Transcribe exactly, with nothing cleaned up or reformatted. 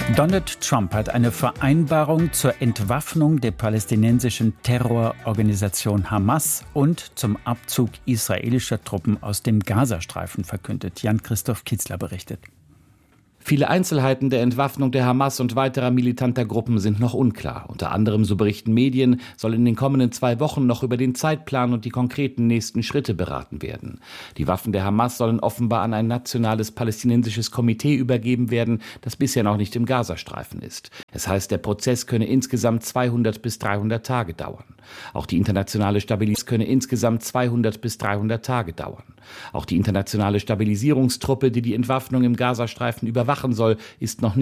Donald Trump hat eine Vereinbarung zur Entwaffnung der palästinensischen Terrororganisation Hamas und zum Abzug israelischer Truppen aus dem Gazastreifen verkündet. Jan-Christoph Kitzler berichtet. Viele Einzelheiten der Entwaffnung der Hamas und weiterer militanter Gruppen sind noch unklar. Unter anderem, so berichten Medien, soll in den kommenden zwei Wochen noch über den Zeitplan und die konkreten nächsten Schritte beraten werden. Die Waffen der Hamas sollen offenbar an ein nationales palästinensisches Komitee übergeben werden, das bisher noch nicht im Gazastreifen ist. Es heißt, der Prozess könne insgesamt zweihundert bis dreihundert Tage dauern. Auch die internationale Stabilisierung könne insgesamt zweihundert bis dreihundert Tage dauern. Auch die internationale Stabilisierungstruppe, die die Entwaffnung im Gazastreifen überwachen soll, ist noch nicht